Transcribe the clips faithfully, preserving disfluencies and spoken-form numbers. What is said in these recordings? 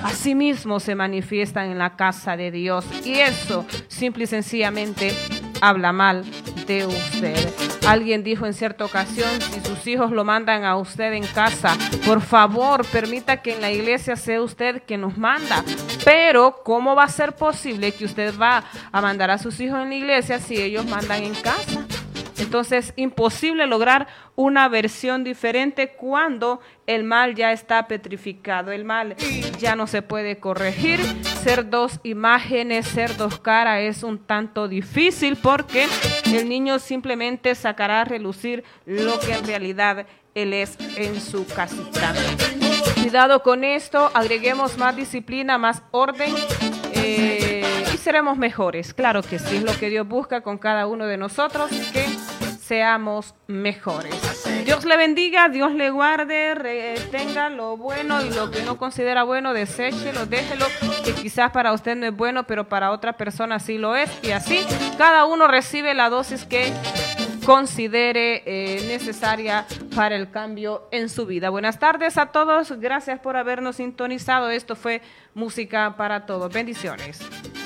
asimismo se manifiestan en la casa de Dios. Y eso, simple y sencillamente, habla mal de usted. Alguien dijo en cierta ocasión, si sus hijos lo mandan a usted en casa, por favor, permita que en la iglesia sea usted quien nos manda. Pero, ¿cómo va a ser posible que usted va a mandar a sus hijos en la iglesia si ellos mandan en casa? Entonces, imposible lograr una versión diferente cuando el mal ya está petrificado. El mal ya no se puede corregir. Ser dos imágenes, ser dos caras es un tanto difícil porque el niño simplemente sacará a relucir lo que en realidad él es en su casita. Cuidado con esto, agreguemos más disciplina, más orden. Eh, y seremos mejores. Claro que sí, es lo que Dios busca con cada uno de nosotros, que seamos mejores. Dios le bendiga, Dios le guarde, retenga lo bueno y lo que no considera bueno, deséchelo, déjelo, que quizás para usted no es bueno, pero para otra persona sí lo es. Y así cada uno recibe la dosis que considere eh, necesaria para el cambio en su vida. Buenas tardes a todos, gracias por habernos sintonizado. Esto fue Música para Todos. Bendiciones.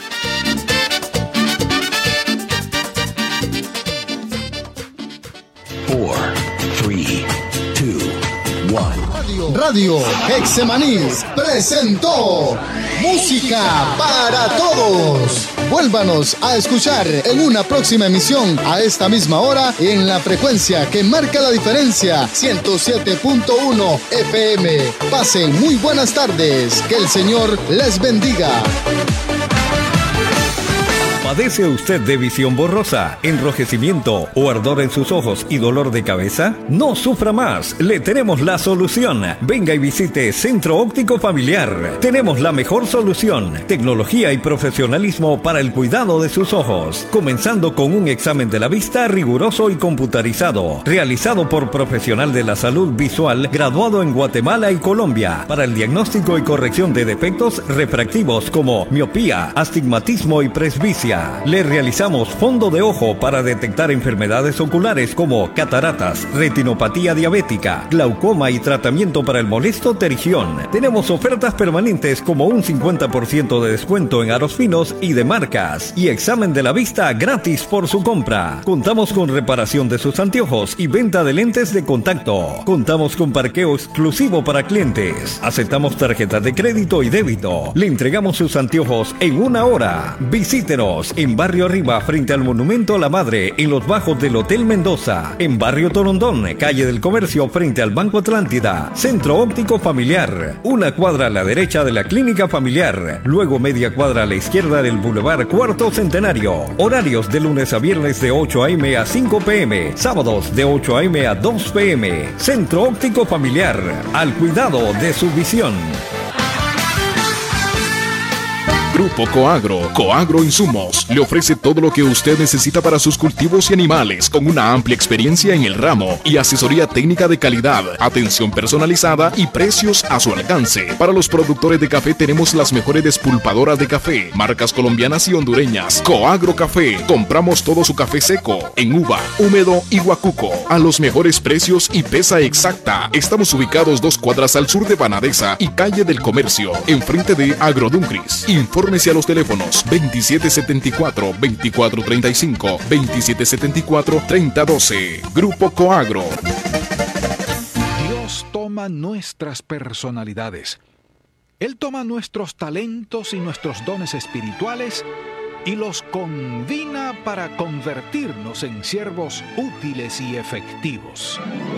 Four, three, two, one. Radio, Radio Hexemanis presentó Música para Todos. Vuélvanos a escuchar en una próxima emisión a esta misma hora en la frecuencia que marca la diferencia, ciento siete punto uno F M. Pasen muy buenas tardes. Que el Señor les bendiga. ¿Padece usted de visión borrosa, enrojecimiento o ardor en sus ojos y dolor de cabeza? No sufra más, le tenemos la solución. Venga y visite Centro Óptico Familiar. Tenemos la mejor solución, tecnología y profesionalismo para el cuidado de sus ojos, comenzando con un examen de la vista riguroso y computarizado, realizado por profesional de la salud visual graduado en Guatemala y Colombia, para el diagnóstico y corrección de defectos refractivos como miopía, astigmatismo y presbicia. Le realizamos fondo de ojo para detectar enfermedades oculares como cataratas, retinopatía diabética, glaucoma y tratamiento para el molesto terigión. Tenemos ofertas permanentes como un cincuenta por ciento de descuento en aros finos y de marcas, y examen de la vista gratis por su compra. Contamos con reparación de sus anteojos y venta de lentes de contacto. Contamos con parqueo exclusivo para clientes. Aceptamos tarjetas de crédito y débito. Le entregamos sus anteojos en una hora. Visítenos en Barrio Arriba, frente al Monumento a la Madre, en los bajos del Hotel Mendoza. En Barrio Torondón, calle del Comercio, frente al Banco Atlántida. Centro Óptico Familiar, una cuadra a la derecha de la Clínica Familiar, luego media cuadra a la izquierda del Boulevard Cuarto Centenario. Horarios de lunes a viernes de ocho a eme a cinco pe eme, sábados de ocho a eme a dos pe eme. Centro Óptico Familiar, al cuidado de su visión. Grupo Coagro, Coagro Insumos, le ofrece todo lo que usted necesita para sus cultivos y animales, con una amplia experiencia en el ramo y asesoría técnica de calidad, atención personalizada y precios a su alcance. Para los productores de café tenemos las mejores despulpadoras de café, marcas colombianas y hondureñas. Coagro Café, compramos todo su café seco, en uva, húmedo y guacuco, a los mejores precios y pesa exacta. Estamos ubicados dos cuadras al sur de Banadesa y calle del Comercio, enfrente de Agroduncris. Infórmese a los teléfonos veintisiete setenta y cuatro, veinticuatro treinta y cinco, veintisiete setenta y cuatro, treinta doce. Grupo Coagro. Dios toma nuestras personalidades. Él toma nuestros talentos y nuestros dones espirituales y los combina para convertirnos en siervos útiles y efectivos.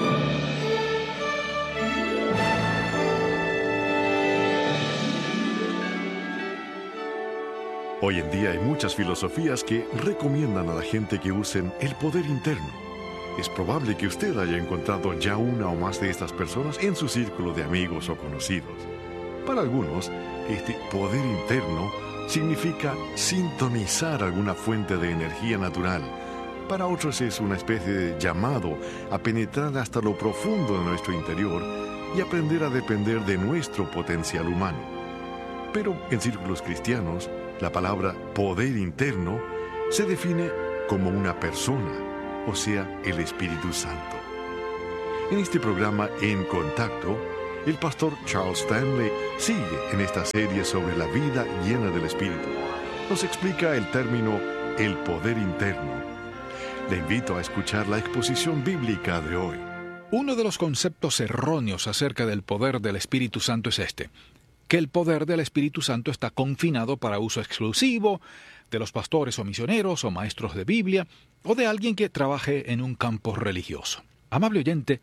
Hoy en día hay muchas filosofías que recomiendan a la gente que usen el poder interno. Es probable que usted haya encontrado ya una o más de estas personas en su círculo de amigos o conocidos. Para algunos, este poder interno significa sintonizar alguna fuente de energía natural. Para otros es una especie de llamado a penetrar hasta lo profundo de nuestro interior y aprender a depender de nuestro potencial humano. Pero en círculos cristianos, la palabra poder interno se define como una persona, o sea, el Espíritu Santo. En este programa En Contacto, El pastor Charles Stanley sigue en esta serie sobre la vida llena del Espíritu. Nos explica el término el poder interno. Le invito a escuchar la exposición bíblica de hoy. Uno de los conceptos erróneos acerca del poder del Espíritu Santo es este, que el poder del Espíritu Santo está confinado para uso exclusivo de los pastores o misioneros o maestros de Biblia o de alguien que trabaje en un campo religioso. Amable oyente,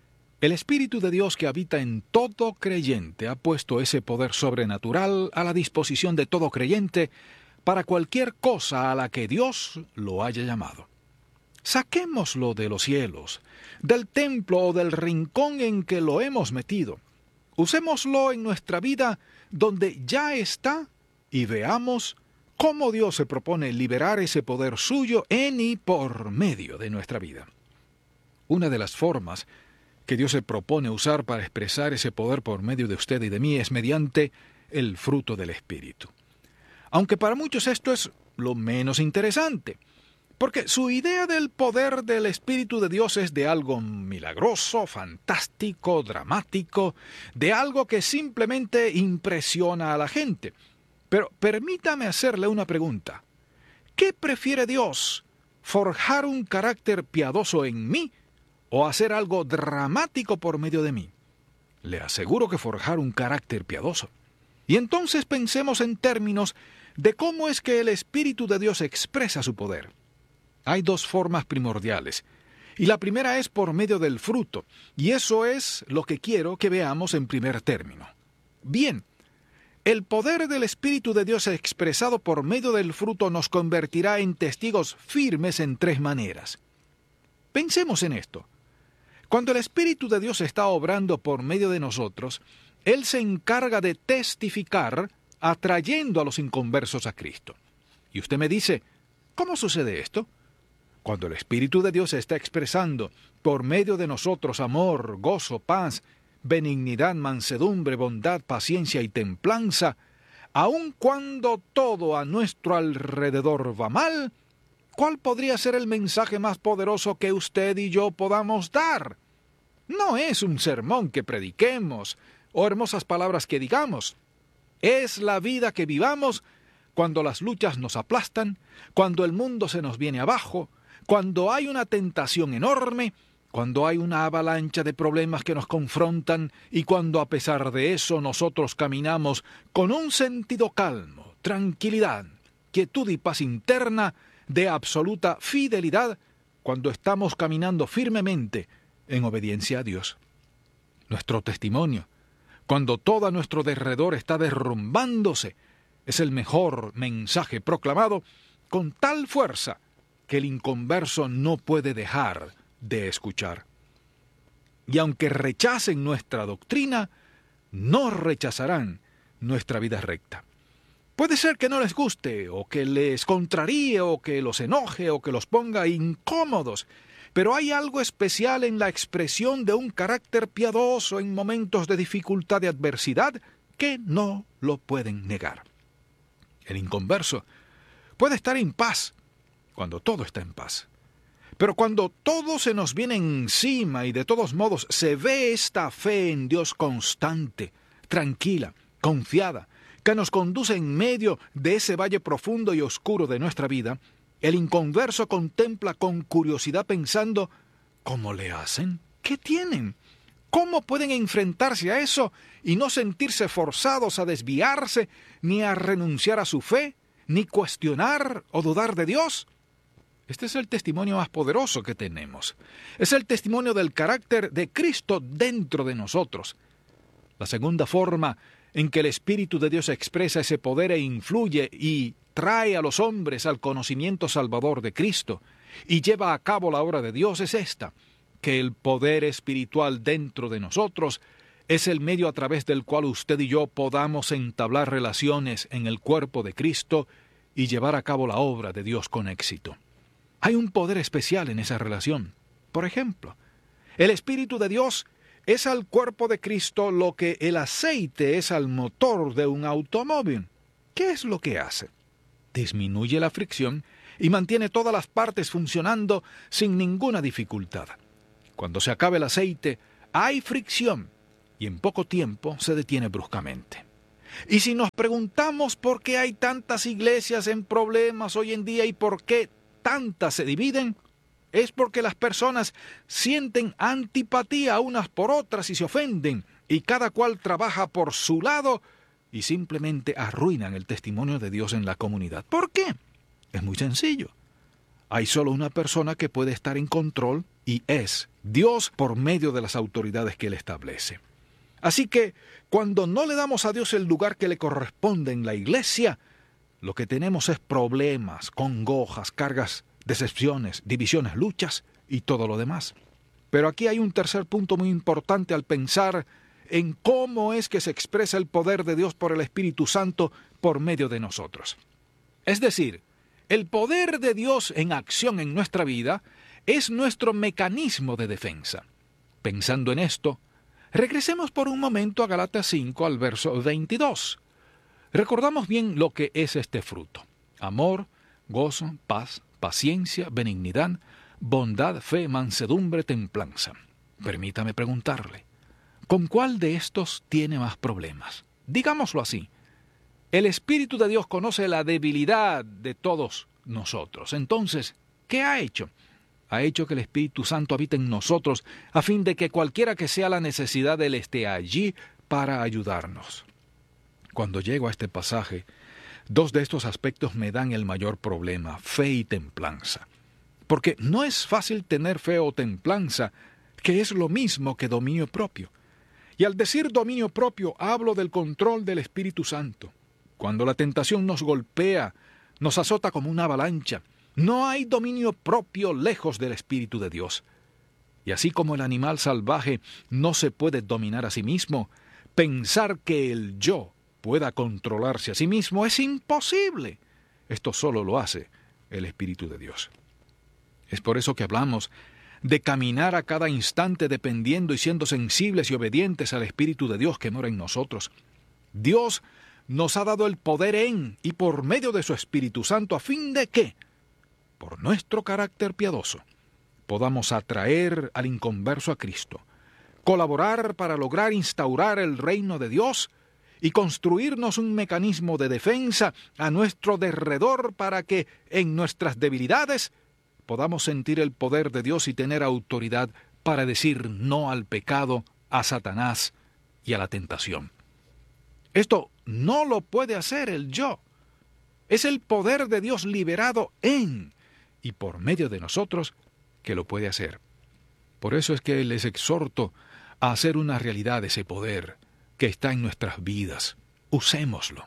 el Espíritu de Dios que habita en todo creyente ha puesto ese poder sobrenatural a la disposición de todo creyente para cualquier cosa a la que Dios lo haya llamado. Saquémoslo de los cielos, del templo o del rincón en que lo hemos metido. Usémoslo en nuestra vida donde ya está y veamos cómo Dios se propone liberar ese poder suyo en y por medio de nuestra vida. Una de las formas que Dios se propone usar para expresar ese poder por medio de usted y de mí es mediante el fruto del Espíritu. Aunque para muchos esto es lo menos interesante, porque su idea del poder del Espíritu de Dios es de algo milagroso, fantástico, dramático, de algo que simplemente impresiona a la gente. Pero permítame hacerle una pregunta. ¿Qué prefiere Dios? ¿Forjar un carácter piadoso en mí o hacer algo dramático por medio de mí? Le aseguro que forjar un carácter piadoso. Y entonces pensemos en términos de cómo es que el Espíritu de Dios expresa su poder. Hay dos formas primordiales, y la primera es por medio del fruto, y eso es lo que quiero que veamos en primer término. Bien, el poder del Espíritu de Dios expresado por medio del fruto nos convertirá en testigos firmes en tres maneras. Pensemos en esto. Cuando el Espíritu de Dios está obrando por medio de nosotros, Él se encarga de testificar atrayendo a los inconversos a Cristo. Y usted me dice, ¿cómo sucede esto? Cuando el Espíritu de Dios está expresando por medio de nosotros amor, gozo, paz, benignidad, mansedumbre, bondad, paciencia y templanza, aun cuando todo a nuestro alrededor va mal, ¿cuál podría ser el mensaje más poderoso que usted y yo podamos dar? No es un sermón que prediquemos o hermosas palabras que digamos. Es la vida que vivamos cuando las luchas nos aplastan, cuando el mundo se nos viene abajo, cuando hay una tentación enorme, cuando hay una avalancha de problemas que nos confrontan y cuando a pesar de eso nosotros caminamos con un sentido calmo, tranquilidad, quietud y paz interna de absoluta fidelidad cuando estamos caminando firmemente en obediencia a Dios. Nuestro testimonio, cuando todo a nuestro derredor está derrumbándose, es el mejor mensaje proclamado con tal fuerza que el inconverso no puede dejar de escuchar. Y aunque rechacen nuestra doctrina, no rechazarán nuestra vida recta. Puede ser que no les guste, o que les contraríe, o que los enoje, o que los ponga incómodos, pero hay algo especial en la expresión de un carácter piadoso en momentos de dificultad y adversidad que no lo pueden negar. El inconverso puede estar en paz cuando todo está en paz. Pero cuando todo se nos viene encima y de todos modos se ve esta fe en Dios constante, tranquila, confiada, que nos conduce en medio de ese valle profundo y oscuro de nuestra vida, el inconverso contempla con curiosidad pensando, ¿cómo le hacen? ¿Qué tienen? ¿Cómo pueden enfrentarse a eso y no sentirse forzados a desviarse, ni a renunciar a su fe, ni cuestionar o dudar de Dios? Este es el testimonio más poderoso que tenemos. Es el testimonio del carácter de Cristo dentro de nosotros. La segunda forma en que el Espíritu de Dios expresa ese poder e influye y trae a los hombres al conocimiento salvador de Cristo y lleva a cabo la obra de Dios es esta, que el poder espiritual dentro de nosotros es el medio a través del cual usted y yo podamos entablar relaciones en el cuerpo de Cristo y llevar a cabo la obra de Dios con éxito. Hay un poder especial en esa relación. Por ejemplo, el Espíritu de Dios es al cuerpo de Cristo lo que el aceite es al motor de un automóvil. ¿Qué es lo que hace? Disminuye la fricción y mantiene todas las partes funcionando sin ninguna dificultad. Cuando se acabe el aceite, hay fricción, y en poco tiempo se detiene bruscamente. Y si nos preguntamos por qué hay tantas iglesias en problemas hoy en día y por qué tantas se dividen, es porque las personas sienten antipatía unas por otras y se ofenden, y cada cual trabaja por su lado y simplemente arruinan el testimonio de Dios en la comunidad. ¿Por qué? Es muy sencillo. Hay solo una persona que puede estar en control y es Dios por medio de las autoridades que Él establece. Así que cuando no le damos a Dios el lugar que le corresponde en la iglesia, lo que tenemos es problemas, congojas, cargas, decepciones, divisiones, luchas y todo lo demás. Pero aquí hay un tercer punto muy importante al pensar en cómo es que se expresa el poder de Dios por el Espíritu Santo por medio de nosotros. Es decir, el poder de Dios en acción en nuestra vida es nuestro mecanismo de defensa. Pensando en esto, regresemos por un momento a Galatas cinco, al verso veintidós. Recordamos bien lo que es este fruto: amor, gozo, paz, paciencia, benignidad, bondad, fe, mansedumbre, templanza. Permítame preguntarle, ¿con cuál de estos tiene más problemas? Digámoslo así. El Espíritu de Dios conoce la debilidad de todos nosotros. Entonces, ¿qué ha hecho? Ha hecho que el Espíritu Santo habite en nosotros, a fin de que cualquiera que sea la necesidad, Él esté allí para ayudarnos. Cuando llego a este pasaje, dos de estos aspectos me dan el mayor problema: fe y templanza. Porque no es fácil tener fe o templanza, que es lo mismo que dominio propio. Y al decir dominio propio, hablo del control del Espíritu Santo. Cuando la tentación nos golpea, nos azota como una avalancha, no hay dominio propio lejos del Espíritu de Dios. Y así como el animal salvaje no se puede dominar a sí mismo, pensar que el yo pueda controlarse a sí mismo es imposible. Esto solo lo hace el Espíritu de Dios. Es por eso que hablamos de caminar a cada instante dependiendo y siendo sensibles y obedientes al Espíritu de Dios que mora en nosotros. Dios nos ha dado el poder en y por medio de su Espíritu Santo, a fin de que, por nuestro carácter piadoso, podamos atraer al inconverso a Cristo, colaborar para lograr instaurar el reino de Dios y construirnos un mecanismo de defensa a nuestro derredor para que, en nuestras debilidades, podamos sentir el poder de Dios y tener autoridad para decir no al pecado, a Satanás y a la tentación. Esto no lo puede hacer el yo. Es el poder de Dios liberado en y por medio de nosotros que lo puede hacer. Por eso es que les exhorto a hacer una realidad ese poder que está en nuestras vidas. Usémoslo.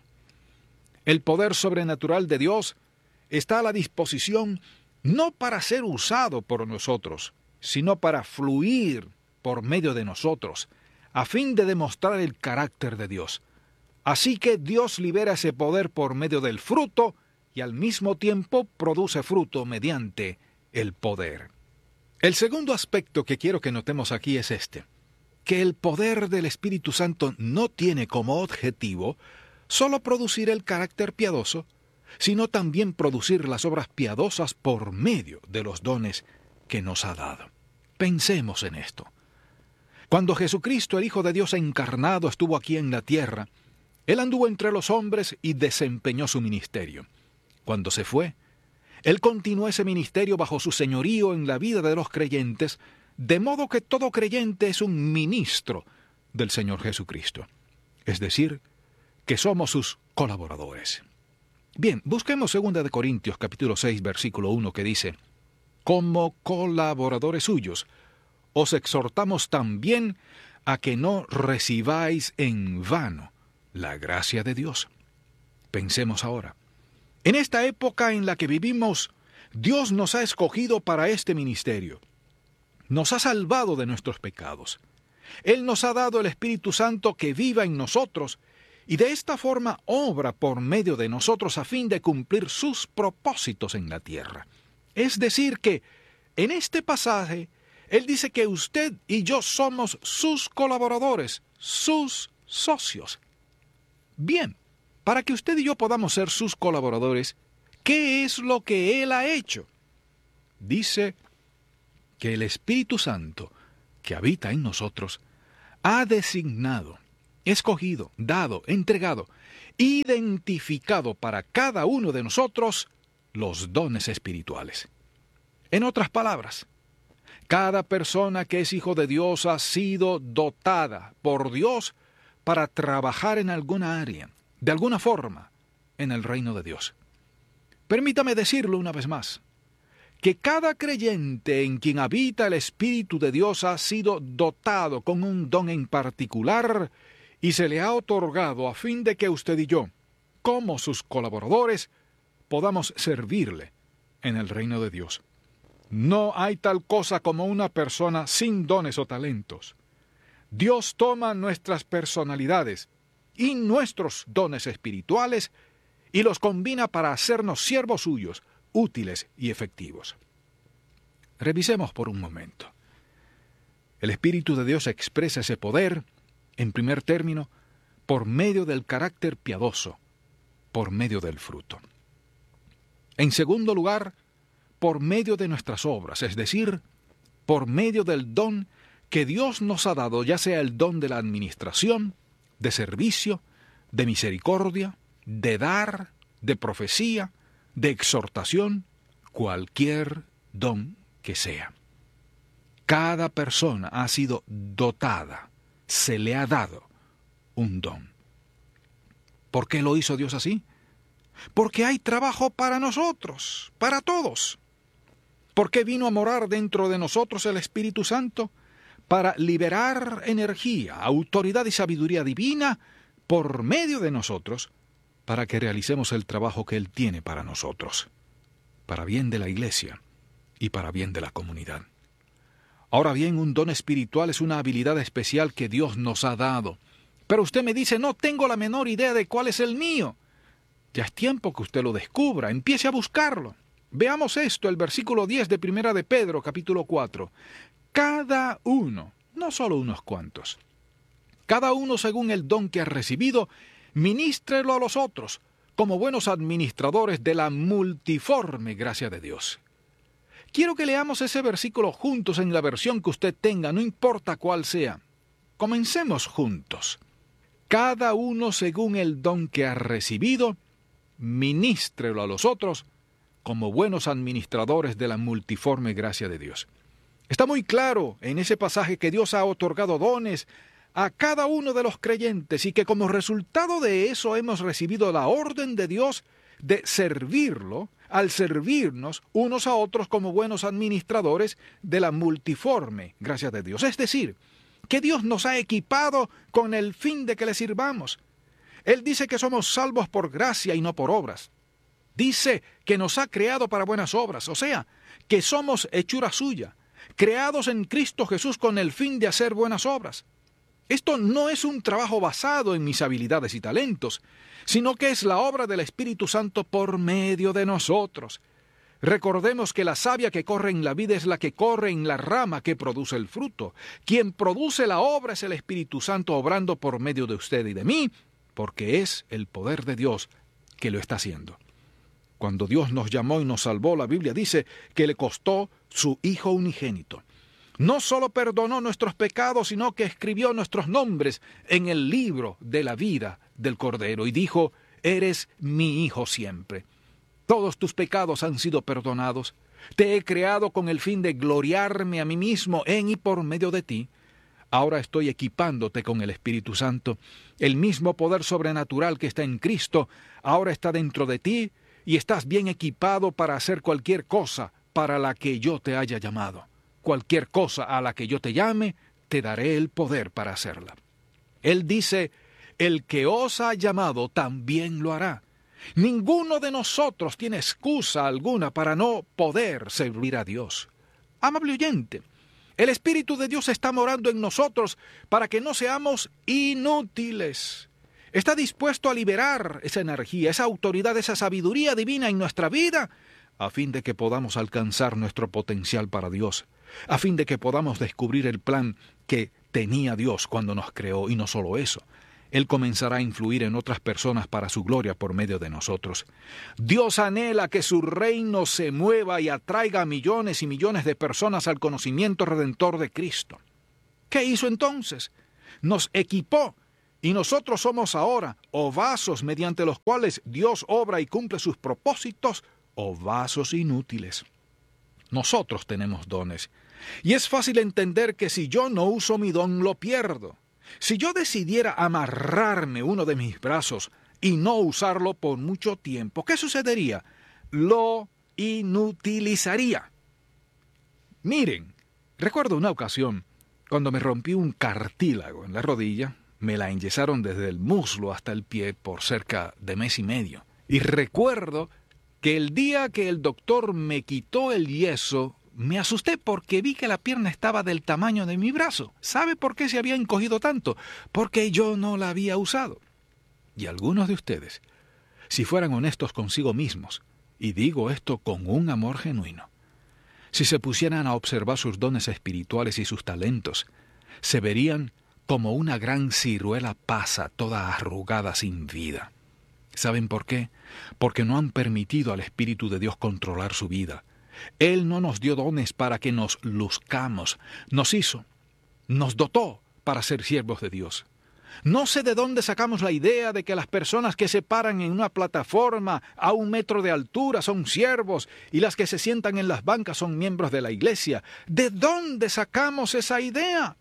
El poder sobrenatural de Dios está a la disposición no para ser usado por nosotros, sino para fluir por medio de nosotros, a fin de demostrar el carácter de Dios. Así que Dios libera ese poder por medio del fruto y al mismo tiempo produce fruto mediante el poder. El segundo aspecto que quiero que notemos aquí es este: que el poder del Espíritu Santo no tiene como objetivo solo producir el carácter piadoso, sino también producir las obras piadosas por medio de los dones que nos ha dado. Pensemos en esto. Cuando Jesucristo, el Hijo de Dios encarnado, estuvo aquí en la tierra, Él anduvo entre los hombres y desempeñó su ministerio. Cuando se fue, Él continuó ese ministerio bajo su señorío en la vida de los creyentes, de modo que todo creyente es un ministro del Señor Jesucristo. Es decir, que somos sus colaboradores. Bien, busquemos segunda de Corintios capítulo seis, versículo uno, que dice: como colaboradores suyos, os exhortamos también a que no recibáis en vano la gracia de Dios. Pensemos ahora. En esta época en la que vivimos, Dios nos ha escogido para este ministerio. Nos ha salvado de nuestros pecados. Él nos ha dado el Espíritu Santo que viva en nosotros y de esta forma obra por medio de nosotros a fin de cumplir sus propósitos en la tierra. Es decir que, en este pasaje, Él dice que usted y yo somos sus colaboradores, sus socios. Bien, para que usted y yo podamos ser sus colaboradores, ¿qué es lo que Él ha hecho? Dice que el Espíritu Santo, que habita en nosotros, ha designado, escogido, dado, entregado, identificado para cada uno de nosotros los dones espirituales. En otras palabras, cada persona que es hijo de Dios ha sido dotada por Dios para trabajar en alguna área, de alguna forma, en el reino de Dios. Permítame decirlo una vez más, que cada creyente en quien habita el Espíritu de Dios ha sido dotado con un don en particular y se le ha otorgado a fin de que usted y yo, como sus colaboradores, podamos servirle en el reino de Dios. No hay tal cosa como una persona sin dones o talentos. Dios toma nuestras personalidades y nuestros dones espirituales y los combina para hacernos siervos suyos, útiles y efectivos. Revisemos por un momento. El Espíritu de Dios expresa ese poder, en primer término, por medio del carácter piadoso, por medio del fruto. En segundo lugar, por medio de nuestras obras, es decir, por medio del don que Dios nos ha dado, ya sea el don de la administración, de servicio, de misericordia, de dar, de profecía, de exhortación, cualquier don que sea. Cada persona ha sido dotada, se le ha dado un don. ¿Por qué lo hizo Dios así? Porque hay trabajo para nosotros, para todos. ¿Por qué vino a morar dentro de nosotros el Espíritu Santo? Para liberar energía, autoridad y sabiduría divina por medio de nosotros, para que realicemos el trabajo que Él tiene para nosotros, para bien de la iglesia y para bien de la comunidad. Ahora bien, un don espiritual es una habilidad especial que Dios nos ha dado. Pero usted me dice, no tengo la menor idea de cuál es el mío. Ya es tiempo que usted lo descubra, empiece a buscarlo. Veamos esto, el versículo diez de Primera de Pedro, capítulo cuatro. Cada uno, no solo unos cuantos, cada uno según el don que ha recibido, ministrelo a los otros, como buenos administradores de la multiforme gracia de Dios. Quiero que leamos ese versículo juntos en la versión que usted tenga, no importa cuál sea. Comencemos juntos. Cada uno según el don que ha recibido, ministrelo a los otros, como buenos administradores de la multiforme gracia de Dios. Está muy claro en ese pasaje que Dios ha otorgado dones a cada uno de los creyentes y que como resultado de eso hemos recibido la orden de Dios de servirlo, al servirnos unos a otros como buenos administradores de la multiforme gracia de Dios. Es decir, que Dios nos ha equipado con el fin de que le sirvamos. Él dice que somos salvos por gracia y no por obras. Dice que nos ha creado para buenas obras, o sea, que somos hechura suya, creados en Cristo Jesús con el fin de hacer buenas obras. Esto no es un trabajo basado en mis habilidades y talentos, sino que es la obra del Espíritu Santo por medio de nosotros. Recordemos que la savia que corre en la vid es la que corre en la rama que produce el fruto. Quien produce la obra es el Espíritu Santo obrando por medio de usted y de mí, porque es el poder de Dios que lo está haciendo. Cuando Dios nos llamó y nos salvó, la Biblia dice que le costó su Hijo unigénito. No solo perdonó nuestros pecados, sino que escribió nuestros nombres en el libro de la vida del Cordero y dijo, eres mi hijo siempre. Todos tus pecados han sido perdonados. Te he creado con el fin de gloriarme a mí mismo en y por medio de ti. Ahora estoy equipándote con el Espíritu Santo. El mismo poder sobrenatural que está en Cristo ahora está dentro de ti y estás bien equipado para hacer cualquier cosa para la que yo te haya llamado. Cualquier cosa a la que yo te llame, te daré el poder para hacerla. Él dice, el que os ha llamado también lo hará. Ninguno de nosotros tiene excusa alguna para no poder servir a Dios. Amable oyente, el Espíritu de Dios está morando en nosotros para que no seamos inútiles. Está dispuesto a liberar esa energía, esa autoridad, esa sabiduría divina en nuestra vida, a fin de que podamos alcanzar nuestro potencial para Dios, a fin de que podamos descubrir el plan que tenía Dios cuando nos creó, y no solo eso. Él comenzará a influir en otras personas para su gloria por medio de nosotros. Dios anhela que su reino se mueva y atraiga a millones y millones de personas al conocimiento redentor de Cristo. ¿Qué hizo entonces? nos equipó, y nosotros somos ahora o vasos mediante los cuales Dios obra y cumple sus propósitos, o vasos inútiles. Nosotros tenemos dones, y es fácil entender que si yo no uso mi don, lo pierdo. Si yo decidiera amarrarme uno de mis brazos y no usarlo por mucho tiempo, ¿qué sucedería? Lo inutilizaría. Miren, recuerdo una ocasión cuando me rompí un cartílago en la rodilla. Me la enyesaron desde el muslo hasta el pie por cerca de mes y medio. Y recuerdo que el día que el doctor me quitó el yeso, me asusté porque vi que la pierna estaba del tamaño de mi brazo. ¿Sabe por qué se había encogido tanto? Porque yo no la había usado. Y algunos de ustedes, si fueran honestos consigo mismos, y digo esto con un amor genuino, si se pusieran a observar sus dones espirituales y sus talentos, se verían como una gran ciruela pasa toda arrugada sin vida. ¿Saben por qué? Porque no han permitido al Espíritu de Dios controlar su vida. Él no nos dio dones para que nos luzcamos. Nos hizo, nos dotó para ser siervos de Dios. No sé de dónde sacamos la idea de que las personas que se paran en una plataforma a un metro de altura son siervos y las que se sientan en las bancas son miembros de la iglesia. ¿De dónde sacamos esa idea?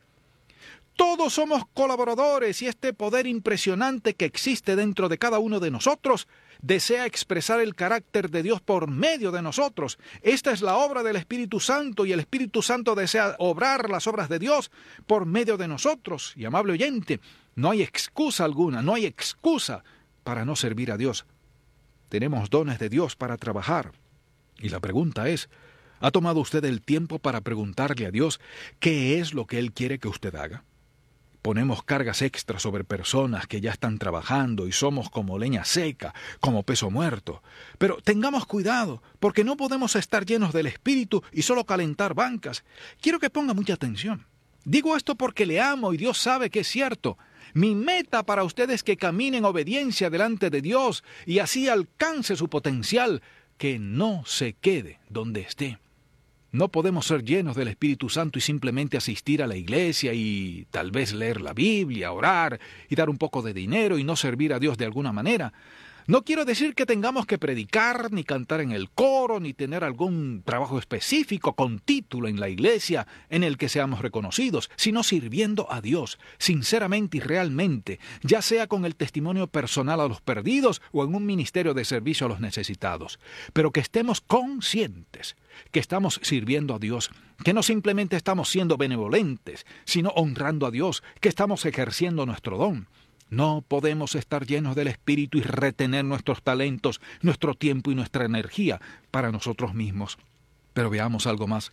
Todos somos colaboradores y este poder impresionante que existe dentro de cada uno de nosotros desea expresar el carácter de Dios por medio de nosotros. Esta es la obra del Espíritu Santo y el Espíritu Santo desea obrar las obras de Dios por medio de nosotros. Y amable oyente, no hay excusa alguna, no hay excusa para no servir a Dios. Tenemos dones de Dios para trabajar. Y la pregunta es, ¿ha tomado usted el tiempo para preguntarle a Dios qué es lo que Él quiere que usted haga? Ponemos cargas extras sobre personas que ya están trabajando y somos como leña seca, como peso muerto. Pero tengamos cuidado, porque no podemos estar llenos del Espíritu y solo calentar bancas. Quiero que ponga mucha atención. Digo esto porque le amo y Dios sabe que es cierto. Mi meta para usted es que camine en obediencia delante de Dios y así alcance su potencial, que no se quede donde esté. No podemos ser llenos del Espíritu Santo y simplemente asistir a la iglesia y tal vez leer la Biblia, orar y dar un poco de dinero y no servir a Dios de alguna manera. No quiero decir que tengamos que predicar, ni cantar en el coro, ni tener algún trabajo específico con título en la iglesia en el que seamos reconocidos, sino sirviendo a Dios, sinceramente y realmente, ya sea con el testimonio personal a los perdidos o en un ministerio de servicio a los necesitados. Pero que estemos conscientes que estamos sirviendo a Dios, que no simplemente estamos siendo benevolentes, sino honrando a Dios, que estamos ejerciendo nuestro don. No podemos estar llenos del Espíritu y retener nuestros talentos, nuestro tiempo y nuestra energía para nosotros mismos. Pero veamos algo más.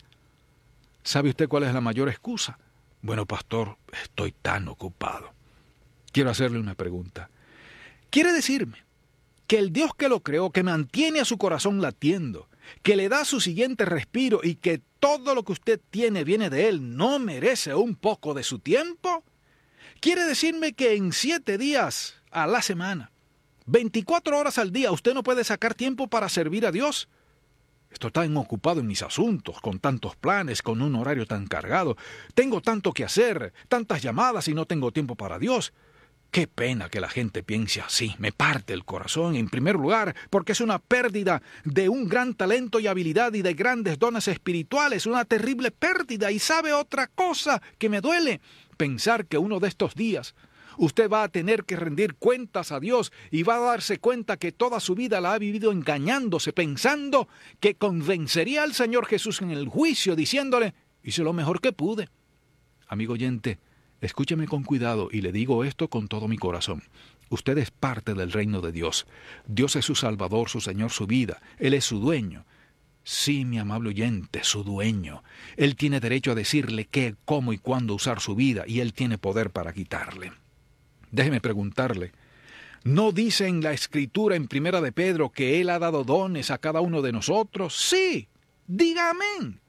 ¿Sabe usted cuál es la mayor excusa? Bueno, pastor, estoy tan ocupado. Quiero hacerle una pregunta. ¿Quiere decirme que el Dios que lo creó, que mantiene a su corazón latiendo, que le da su siguiente respiro y que todo lo que usted tiene viene de Él, no merece un poco de su tiempo? ¿Quiere decirme que en siete días a la semana, veinticuatro horas al día, usted no puede sacar tiempo para servir a Dios? Estoy tan ocupado en mis asuntos, con tantos planes, con un horario tan cargado. Tengo tanto que hacer, tantas llamadas y no tengo tiempo para Dios. Qué pena que la gente piense así. Me parte el corazón, en primer lugar, porque es una pérdida de un gran talento y habilidad y de grandes dones espirituales, una terrible pérdida. Y sabe otra cosa que me duele, pensar que uno de estos días usted va a tener que rendir cuentas a Dios y va a darse cuenta que toda su vida la ha vivido engañándose, pensando que convencería al Señor Jesús en el juicio, diciéndole, hice lo mejor que pude. Amigo oyente, escúcheme con cuidado y le digo esto con todo mi corazón. Usted es parte del reino de Dios. Dios es su Salvador, su Señor, su vida. Él es su dueño. Sí, mi amable oyente, su dueño. Él tiene derecho a decirle qué, cómo y cuándo usar su vida, y Él tiene poder para quitarle. Déjeme preguntarle, ¿no dice en la Escritura en Primera de Pedro que Él ha dado dones a cada uno de nosotros? Sí, diga amén.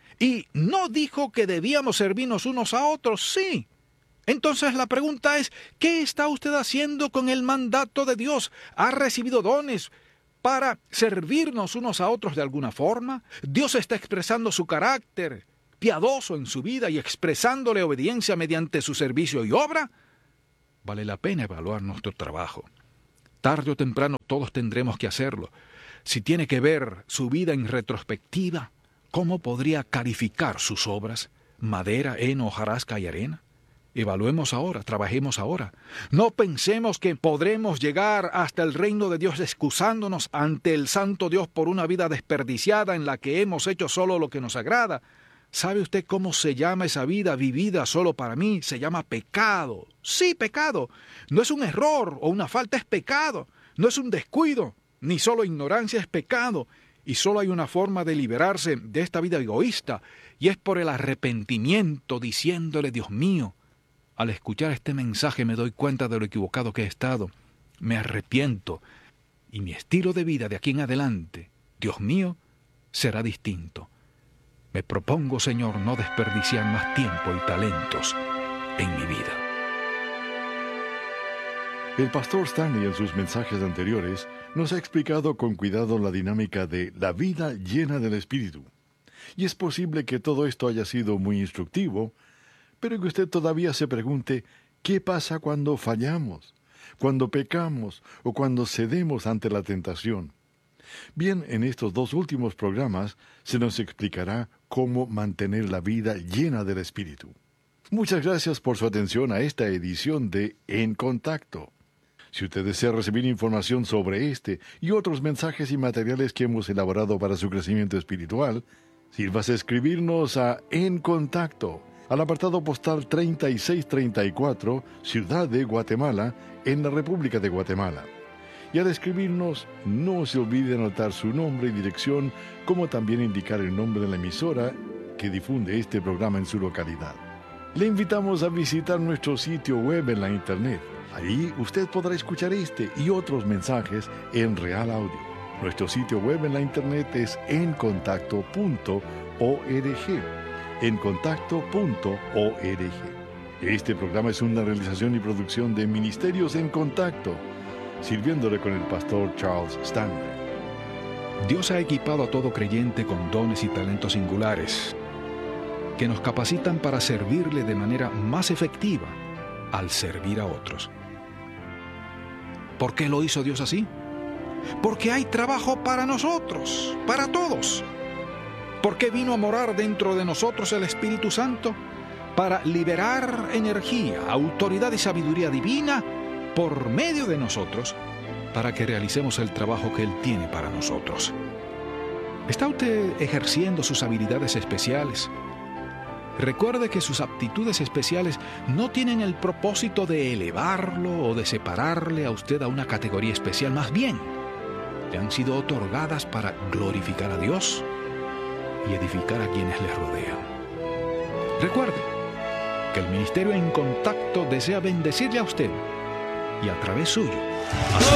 ¿Y no dijo que debíamos servirnos unos a otros? Sí. Entonces la pregunta es, ¿qué está usted haciendo con el mandato de Dios? ¿Ha recibido dones para servirnos unos a otros de alguna forma? Dios está expresando su carácter piadoso en su vida y expresándole obediencia mediante su servicio y obra, vale la pena evaluar nuestro trabajo. Tarde o temprano todos tendremos que hacerlo. Si tiene que ver su vida en retrospectiva, ¿cómo podría calificar sus obras? Madera, heno, hojarasca y arena. Evaluemos ahora, trabajemos ahora. No pensemos que podremos llegar hasta el reino de Dios excusándonos ante el santo Dios por una vida desperdiciada en la que hemos hecho solo lo que nos agrada. ¿Sabe usted cómo se llama esa vida vivida solo para mí? Se llama pecado. Sí, pecado. No es un error o una falta, es pecado. No es un descuido, ni solo ignorancia, es pecado. Y solo hay una forma de liberarse de esta vida egoísta, y es por el arrepentimiento, diciéndole: Dios mío, al escuchar este mensaje me doy cuenta de lo equivocado que he estado. Me arrepiento, y mi estilo de vida de aquí en adelante, Dios mío, será distinto. Me propongo, Señor, no desperdiciar más tiempo y talentos en mi vida. El pastor Stanley en sus mensajes anteriores nos ha explicado con cuidado la dinámica de la vida llena del Espíritu. Y es posible que todo esto haya sido muy instructivo, pero que usted todavía se pregunte, ¿qué pasa cuando fallamos, cuando pecamos o cuando cedemos ante la tentación? Bien, en estos dos últimos programas se nos explicará cómo mantener la vida llena del Espíritu. Muchas gracias por su atención a esta edición de En Contacto. Si usted desea recibir información sobre este y otros mensajes y materiales que hemos elaborado para su crecimiento espiritual, sírvase escribirnos a En Contacto, al apartado postal treinta y seis treinta y cuatro, Ciudad de Guatemala, en la República de Guatemala. Y al escribirnos, no se olvide anotar su nombre y dirección, como también indicar el nombre de la emisora que difunde este programa en su localidad. Le invitamos a visitar nuestro sitio web en la Internet. Ahí usted podrá escuchar este y otros mensajes en real audio. Nuestro sitio web en la Internet es en contacto punto org. en contacto punto org. Este programa es una realización y producción de Ministerios en Contacto, sirviéndole con el pastor Charles Stanley. Dios ha equipado a todo creyente con dones y talentos singulares que nos capacitan para servirle de manera más efectiva al servir a otros. ¿Por qué lo hizo Dios así? Porque hay trabajo para nosotros, para todos. ¿Por qué vino a morar dentro de nosotros el Espíritu Santo? Para liberar energía, autoridad y sabiduría divina por medio de nosotros, para que realicemos el trabajo que Él tiene para nosotros. ¿Está usted ejerciendo sus habilidades especiales? Recuerde que sus aptitudes especiales no tienen el propósito de elevarlo o de separarle a usted a una categoría especial. Más bien, le han sido otorgadas para glorificar a Dios y edificar a quienes le rodean. Recuerde que el Ministerio En Contacto desea bendecirle a usted y a través suyo a su